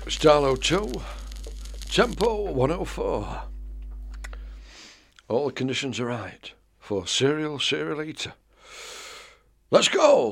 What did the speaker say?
Starlo 2, tempo 104. All the conditions are right for serial eater. Let's go!